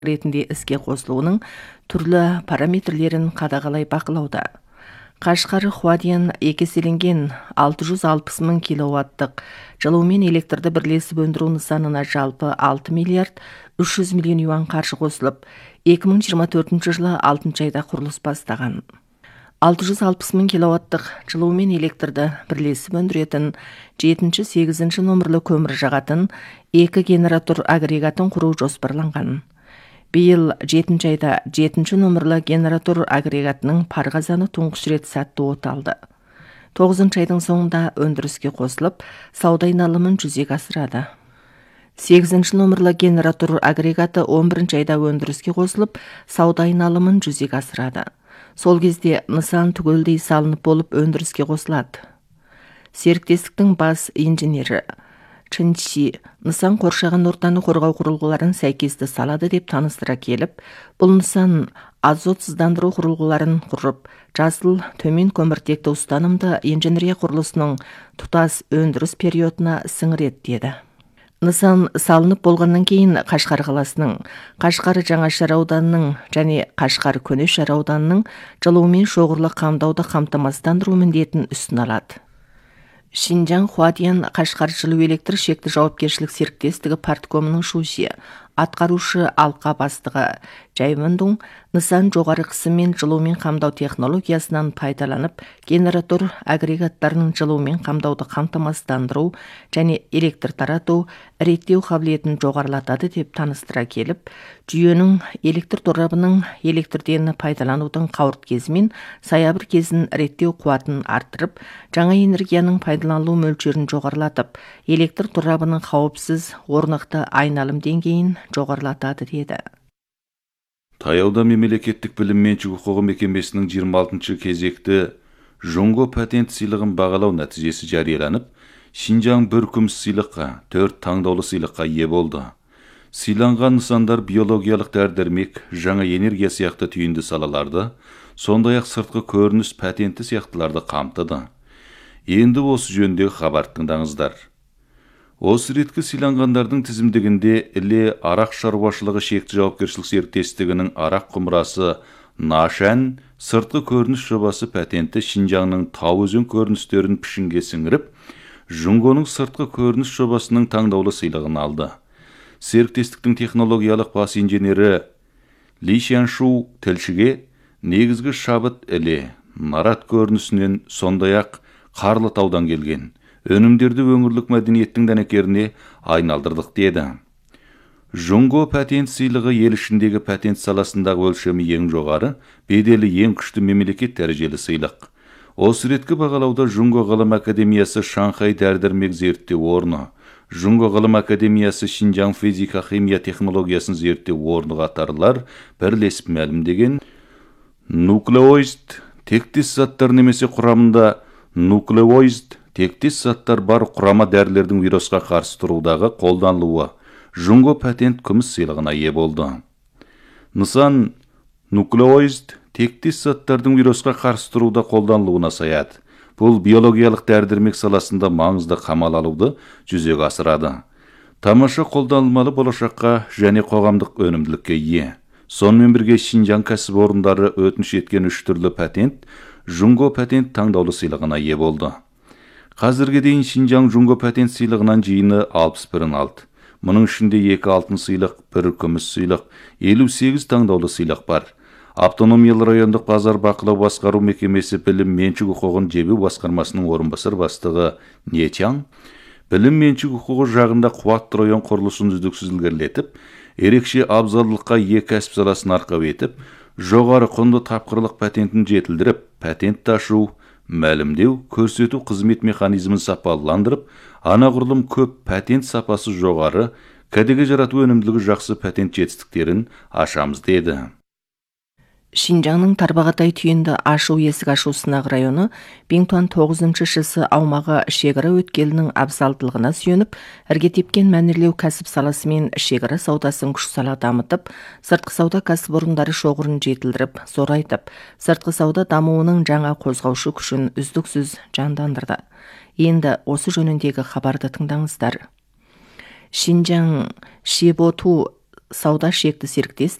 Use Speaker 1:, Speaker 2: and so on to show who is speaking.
Speaker 1: ретінде іске қосылуының түрлі параметрлерін қадағалай бақылауда. Қашқар Хуадиян екеселенген 660 мың киловаттық жылумен электрді бірлесіп өндіру нысанына жалпы 6 миллиард 300 миллион юан қаржы қосылып, 2024 жылы 6 айда құрылыс бастаған. 660 мың киловаттық жылумен электрді бірлесіп өндіретін 7-8 номерлі көмір жағатын 2 генератор агрегатын құру жоспарланған. Биыл 7 айда 7 номерлі генератор агрегатының парғазаны тұңғыш рет сәтті оталды. 9 айдың соңында өндіріске қосылып, сауда айналымын жүзеге асырады. 8 номерлі генератор агрегаты 11 айда өндіріске қосылып, сауда айналымын жүзеге асырады. Сол кезде нысан түгелдей салынып болып өндіріске қосылады. Серіктестіктің бас инженері Чын Си нысан қоршаған ортаны қорғау құрылғыларын сәйкесті салады деп таныстыра келіп, бұл нысан азотсыздандыру құрылғыларын құрып, жасыл төмен көміртекті ұстанымды инженерия құрылысының тұтас өндіріс периодына сіңіреді деді. Нысан салынып болғаннан кейін Қашқар қаласының, Қашқар Жаңашар ауданының және Қашқар Көнешар ауданының жылумен шоғырлы қамдауды қамтамасыздандыру міндетін үстін алады. Шинжаң Хуадиян Қашқар жылу электр шекті жауапкершілік серіктестігі парткомының шуси, атқарушы алқа бастығы Жаймындың нысан жоғары қысыммен жылумен қамдау технологиясынан пайдаланып, генератор агрегаттарының жылумен қамдауды қамтамасыздандыру және электр тарату, реттеу қабілетін жоғарылатады деп таныстыра келіп, жүйенің электр торабының электрден пайдаланудың қауырт кезі мен саябыр кезін реттеу қуатын арттырып, жаңа энергияның пайдаланылу мөлшерін жоғарылатып, электр торабының қауіпсіз орнықты айналым деңгейін жоғарылатады деді.
Speaker 2: Таяуда мемлекеттік білім меншік құқығы мекемесінің 26 кезекті Жонго патент сыйлығын бағалау нәтижесі жарияланып, Шинжаң бір күміс сыйлыққа, 4 таңдаулы сыйлыққа ие болды. Сыйланған нысандар биологиялық дәрі-дәрмек, жаңа энергия сияқты түйінді салаларды, сондай-ақ сыртқы көрініс патенті сияқтыларды қамтыды. Енді осы жөніндегі хабар тыңдаңыздар. Осы реткі сыйланғандардың тізімдігінде Іле арақ шаруашылығы шекті жауапкершілік серіктестігінің арақ құмырасы Нашан сыртқы көрініс жобасы патенті Шинжаңның тау өзен көріністерін пішінге сіңіріп, Жонгоның сыртқы көрініс жобасының таңдаулы сыйлығын алды. Серіктестіктің технологиялық бас инженері Ли Шаншу тілшіге негізгі шабыт Іле нарат көрінісінен, сондай-ақ Қарлытаудан келген өнімдерді өңірлік мәдениеттің дәнекеріне айналдырдық деді. Жонго патент сыйлығы ел ішіндегі патент саласындағы өлшемі ең жоғары, беделі ең күшті мемлекет дәрежелі сыйлық. Осы реткі бағалауда Жонго ғылым академиясы Шанхай дәрі-дәрмек зерттеу орны, Жонго ғылым академиясы Шинжаң физика химия технологиясын зерттеу орны қатарлар бірлесіп мәлімдеген нуклеоид тектес заттар немесе құрамында нуклеоид тектес заттар бар құрама дәрілердің вирусқа қарсы тұрудағы қолданылуы Жонго патент күміс сыйлығына ие болды. Нысан нуклеоид тектес заттардың вирусқа қарсы тұруда қолданылуына саяды. Бұл биологиялық дәрі-дәрмек саласында маңызды қамал алуды жүзеге асырады. Тамаша қолданылмалы болашаққа және қоғамдық өнімділікке ие. Сонымен бірге Шинжаң кәсіпорындары өтініш еткен 3 түрлі патент Жонго патент таңдаулы сыйлығына ие болды. Қазірге дейін Шинжаң Жонго патент сыйлығынан жиыны 61-ін алды. Мұның ішінде 2 алтын сыйлық, 1 күміс сыйлық, 58 таңдаулы сыйлық бар. Автономиялы райондық базар бақылау басқару мекемесі білім меншік құқығын жебеу басқармасының орынбасар бастығы Нечаң, білім меншік құқығы жағында қуатты район құрылысын үздіксіз ілгерілетіп, ерекше абзалдылыққа кәсіп саласын арқау етіп, жоғары құнды тапқырлық патентін жетілдіріп, патент ашу, мәлімдеу, көрсету қызмет механизмін сапаландырып, анағұрлым көп патент сапасы жоғары, кәдеге жарату өнімділігі жақсы патент жетістіктерін ашамыз деді.
Speaker 1: Шинжаңның Тарбағатай түйінді ашу есік ашу сынақ районы Беңтуан 9-шысы аумағы шекара өткелінің абзалдылығына сүйеніп, ірге тепкен мәнерлеу кәсіп саласы мен шекара саудасын күш сала дамытып, сыртқы сауда кәсіпорындары шоғырын жетілдіріп, зорайтып, сыртқы сауда дамуының жаңа қозғаушы күшін үздіксіз жандандырды. Енді осы жөніндегі хабарды тыңдаңыздар. Шинжаң Шиботу сауда шекті серіктес